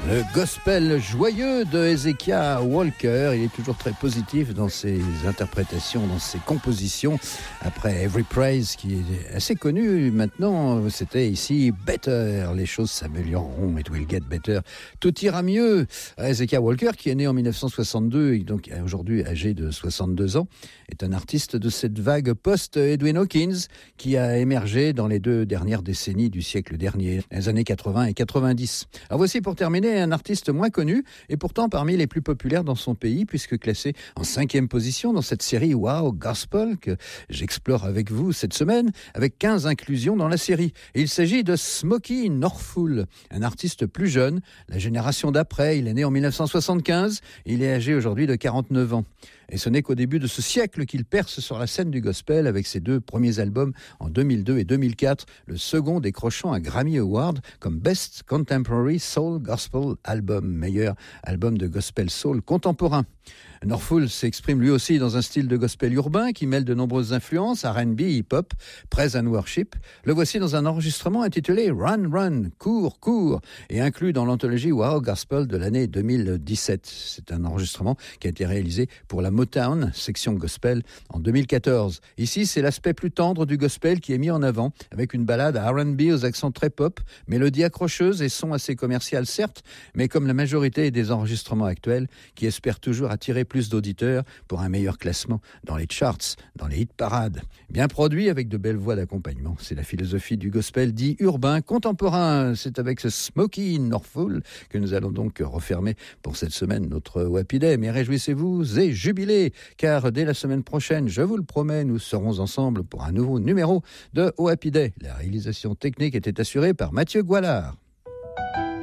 Le gospel joyeux de Hezekiah Walker, il est toujours très positif dans ses interprétations, dans ses compositions. Après Every Praise, qui est assez connu maintenant, c'était ici Better. Les choses s'amélioreront, it will get better. Tout ira mieux. Hezekiah Walker, qui est né en 1962 et donc aujourd'hui âgé de 62 ans, est un artiste de cette vague post-Edwin Hawkins qui a émergé dans les 2 dernières décennies du siècle dernier, les années 80 et 90. Alors voici pour terminer un artiste moins connu et pourtant parmi les plus populaires dans son pays puisque classé en 5e position dans cette série Wow Gospel que j'explore avec vous cette semaine avec 15 inclusions dans la série. Et il s'agit de Smokie Norful, un artiste plus jeune, la génération d'après. Il est né en 1975 et il est âgé aujourd'hui de 49 ans. Et ce n'est qu'au début de ce siècle qu'il perce sur la scène du gospel avec ses 2 premiers albums en 2002 et 2004, le second décrochant un Grammy Award comme Best Contemporary Soul Gospel Album, meilleur album de gospel soul contemporain. Norful s'exprime lui aussi dans un style de gospel urbain qui mêle de nombreuses influences, R&B, hip-hop, praise and worship. Le voici dans un enregistrement intitulé Run, Run, Cours, Cours, et inclus dans l'anthologie Wow Gospel de l'année 2017. C'est un enregistrement qui a été réalisé pour la Motown, section gospel, en 2014. Ici, c'est l'aspect plus tendre du gospel qui est mis en avant, avec une ballade R&B aux accents très pop, mélodie accrocheuse et son assez commercial certes, mais comme la majorité des enregistrements actuels, qui espèrent toujours attirer plus d'auditeurs pour un meilleur classement dans les charts, dans les hit parades. Bien produit avec de belles voix d'accompagnement. C'est la philosophie du gospel dit urbain contemporain. C'est avec ce Smokie Norful que nous allons donc refermer pour cette semaine notre Happy Day. Mais réjouissez-vous et jubilez, car dès la semaine prochaine, je vous le promets, nous serons ensemble pour un nouveau numéro de Happy Day. La réalisation technique était assurée par Mathieu Goualard.